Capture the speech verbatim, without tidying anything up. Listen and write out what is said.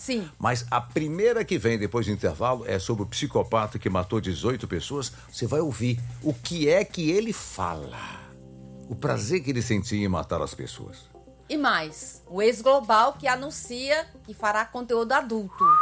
Sim. Mas a primeira que vem depois do intervalo é sobre o psicopata que matou dezoito pessoas. Você vai ouvir o que é que ele fala. O prazer que ele sentia em matar as pessoas. E mais, o ex-global que anuncia que fará conteúdo adulto.